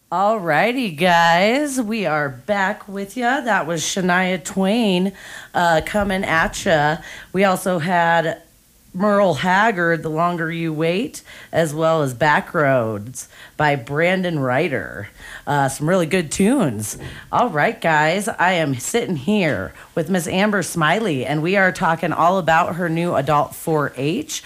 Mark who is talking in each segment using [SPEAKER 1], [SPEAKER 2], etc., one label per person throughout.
[SPEAKER 1] Alrighty, guys, we are back with you. That was Shania Twain coming at you. We also had Merle Haggard, The Longer You Wait, as well as Backroads by Brandon Ryder. Some really good tunes. All right, guys, I am sitting here with Miss Amber Smiley, and we are talking all about her new adult 4-H.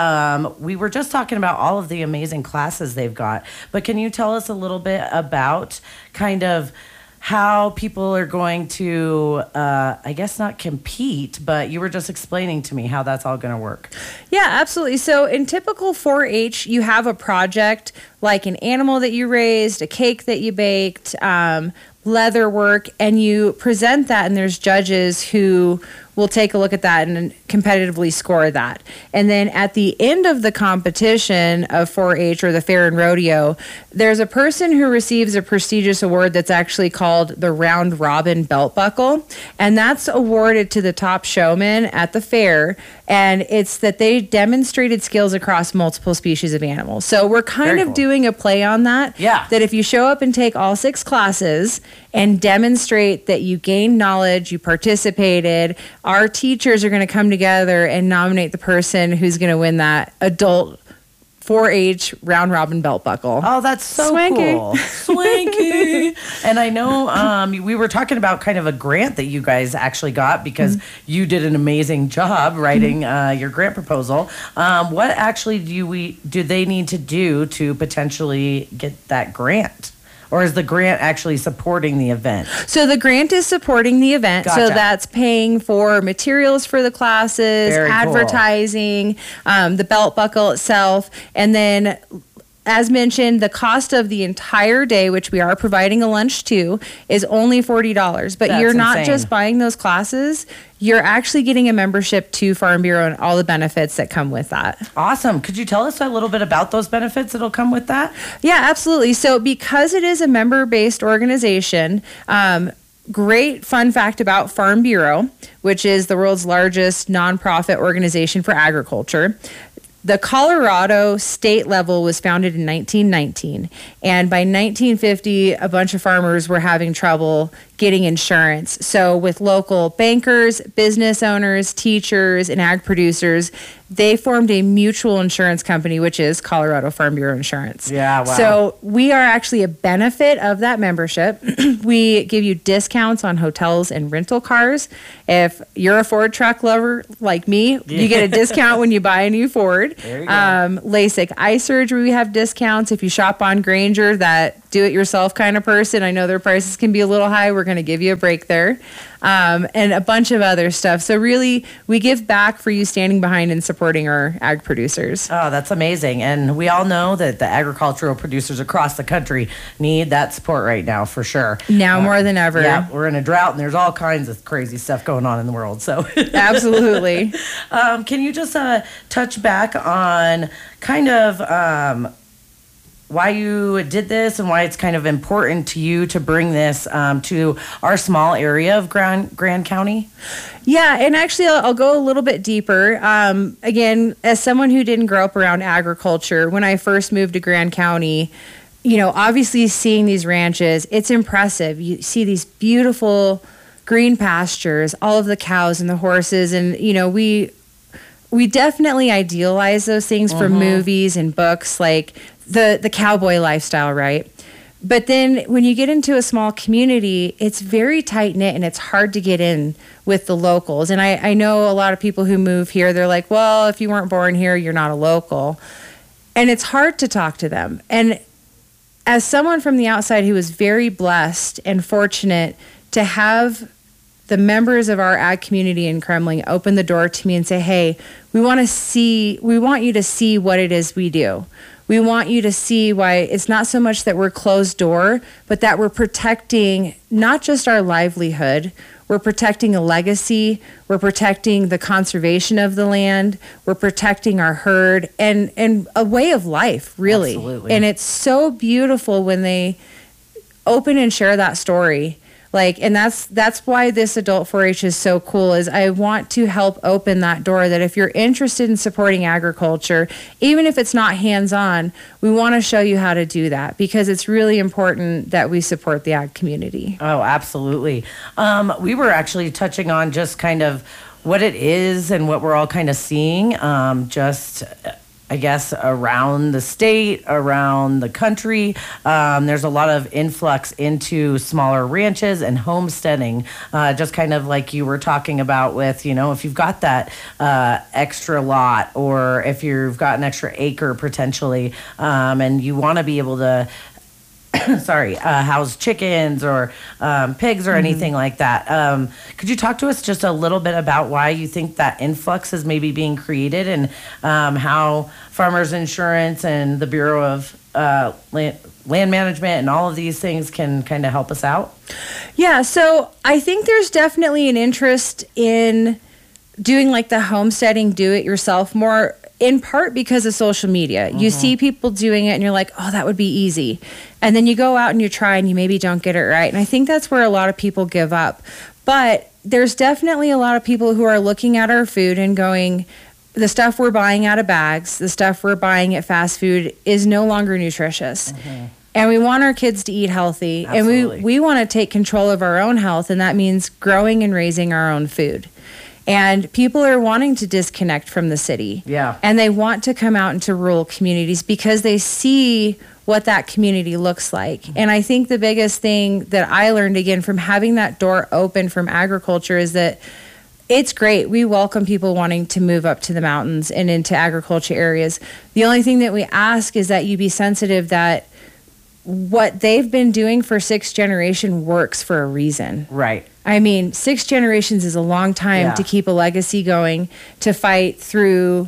[SPEAKER 1] We were just talking about all of the amazing classes they've got, but can you tell us a little bit about kind of how people are going to, I guess not compete, but you were just explaining to me how that's all going to work.
[SPEAKER 2] Yeah, absolutely. So in typical 4-H, you have a project like an animal that you raised, a cake that you baked, leather work, and you present that, and there's judges who will take a look at that and competitively score that. And then at the end of the competition of 4-H or the fair and rodeo, there's a person who receives a prestigious award that's actually called the Round Robin Belt Buckle. And that's awarded to the top showman at the fair. And it's that they demonstrated skills across multiple species of animals. So we're kind of doing a play on that.
[SPEAKER 1] Yeah.
[SPEAKER 2] That if you show up and take all 6 classes and demonstrate that you gained knowledge, you participated, our teachers are going to come together and nominate the person who's going to win that adult 4-H round robin belt buckle.
[SPEAKER 1] Oh, that's so
[SPEAKER 2] Swanky.
[SPEAKER 1] Cool. Swanky. And I know we were talking about kind of a grant that you guys actually got because you did an amazing job writing your grant proposal. What actually do they need to do to potentially get that grant? Or is the grant actually supporting the event?
[SPEAKER 2] So the grant is supporting the event.
[SPEAKER 1] Gotcha.
[SPEAKER 2] So that's paying for materials for the classes,
[SPEAKER 1] Very cool.
[SPEAKER 2] advertising, the belt buckle itself. And then, as mentioned, the cost of the entire day, which we are providing a lunch to, is only $40. But
[SPEAKER 1] That's
[SPEAKER 2] you're not
[SPEAKER 1] insane.
[SPEAKER 2] just buying those classes. You're actually getting a membership to Farm Bureau and all the benefits that come with that.
[SPEAKER 1] Awesome. Could you tell us a little bit about those benefits that'll come with that?
[SPEAKER 2] Yeah, absolutely. So because it is a member-based organization, great fun fact about Farm Bureau, which is the world's largest nonprofit organization for agriculture. The Colorado state level was founded in 1919, and by 1950, a bunch of farmers were having trouble getting insurance. So with local bankers, business owners, teachers, and ag producers, they formed a mutual insurance company, which is Colorado Farm Bureau Insurance.
[SPEAKER 1] Yeah, wow.
[SPEAKER 2] So we are actually a benefit of that membership. We give you discounts on hotels and rental cars. If you're a Ford truck lover like me, you get a discount when you buy a new Ford.
[SPEAKER 1] There you go.
[SPEAKER 2] LASIK eye surgery, we have discounts. If you shop on Grainger, that do-it-yourself kind of person, I know their prices can be a little high. We're going to give you a break there. And a bunch of other stuff. So really, we give back for you standing behind and supporting our ag producers.
[SPEAKER 1] Oh, that's amazing. And we all know that the agricultural producers across the country need that support right now, for sure.
[SPEAKER 2] Now more than ever.
[SPEAKER 1] Yeah, we're in a drought, and there's all kinds of crazy stuff going on in the world. So
[SPEAKER 2] Absolutely.
[SPEAKER 1] Can you just touch back on kind of why you did this and why it's kind of important to you to bring this to our small area of Grand County?
[SPEAKER 2] Yeah, and actually, I'll go a little bit deeper. Again, as someone who didn't grow up around agriculture, when I first moved to Grand County, you know, obviously seeing these ranches, it's impressive. You see these beautiful green pastures, all of the cows and the horses, and, you know, we definitely idealize those things from movies and books, like the cowboy lifestyle, right? But then when you get into a small community, it's very tight-knit and it's hard to get in with the locals. And I know a lot of people who move here, they're like, well, if you weren't born here, you're not a local. And it's hard to talk to them. And as someone from the outside who was very blessed and fortunate to have the members of our ag community in Kremling open the door to me and say, hey, we want you to see what it is we do. We want you to see why it's not so much that we're closed door, but that we're protecting not just our livelihood, we're protecting a legacy, we're protecting the conservation of the land, we're protecting our herd, and a way of life, really.
[SPEAKER 1] Absolutely.
[SPEAKER 2] And it's so beautiful when they open and share that story. And that's why this adult 4-H is so cool, is I want to help open that door that if you're interested in supporting agriculture, even if it's not hands-on, we want to show you how to do that, because it's really important that we support the ag community.
[SPEAKER 1] Oh, absolutely. We were actually touching on just kind of what it is and what we're all kind of seeing, I guess, around the state, around the country. There's a lot of influx into smaller ranches and homesteading, just kind of like you were talking about with, if you've got that extra lot, or if you've got an extra acre potentially, and you want to be able to house chickens or pigs or anything like that. Could you talk to us just a little bit about why you think that influx is maybe being created, and how Farmers Insurance and the Bureau of Land Management and all of these things can kind of help us out?
[SPEAKER 2] Yeah, so I think there's definitely an interest in doing like the homesteading, do it yourself more, in part because of social media. You see people doing it and you're like, oh, that would be easy. And then you go out and you try and you maybe don't get it right. And I think that's where a lot of people give up. But there's definitely a lot of people who are looking at our food and going, the stuff we're buying out of bags, the stuff we're buying at fast food is no longer nutritious. And we want our kids to eat healthy.
[SPEAKER 1] Absolutely.
[SPEAKER 2] And we want to take control of our own health. And that means growing and raising our own food. And people are wanting to disconnect from the city.
[SPEAKER 1] Yeah.
[SPEAKER 2] And they want to come out into rural communities because they see what that community looks like. And I think the biggest thing that I learned, again, from having that door open from agriculture, is that it's great. We welcome people wanting to move up to the mountains and into agriculture areas. The only thing that we ask is that you be sensitive that what they've been doing for 6 generations works for a reason.
[SPEAKER 1] Right.
[SPEAKER 2] I mean, 6 generations is a long time to keep a legacy going, to fight through,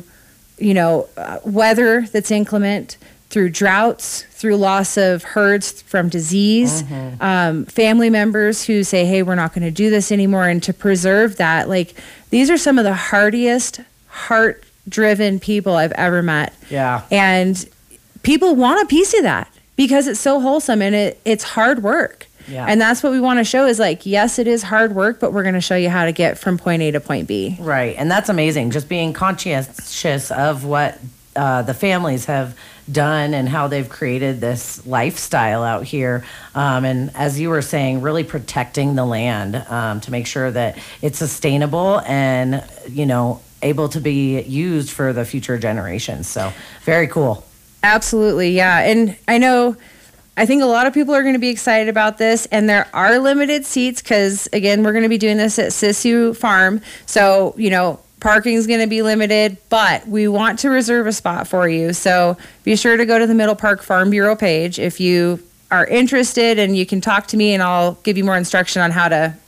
[SPEAKER 2] weather that's inclement, through droughts, through loss of herds from disease, family members who say, hey, we're not going to do this anymore, and to preserve that. These are some of the hardiest, heart-driven people I've ever met.
[SPEAKER 1] Yeah.
[SPEAKER 2] And people want a piece of that because it's so wholesome and it's hard work.
[SPEAKER 1] Yeah.
[SPEAKER 2] And that's what we want to show is yes, it is hard work, but we're going to show you how to get from point A to point B.
[SPEAKER 1] Right. And that's amazing. Just being conscientious of what the families have done and how they've created this lifestyle out here. And as you were saying, really protecting the land to make sure that it's sustainable and, able to be used for the future generations. So very cool.
[SPEAKER 2] Absolutely. Yeah. And I think a lot of people are going to be excited about this, and there are limited seats because, again, we're going to be doing this at Sisu Farm. So, parking is going to be limited, but we want to reserve a spot for you. So be sure to go to the Middle Park Farm Bureau page if you are interested, and you can talk to me and I'll give you more instruction on how to